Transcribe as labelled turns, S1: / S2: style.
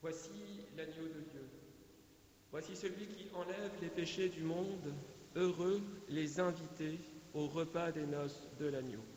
S1: Voici l'agneau de Dieu. Voici celui qui enlève les péchés du monde. Heureux les invités au repas des noces de l'agneau.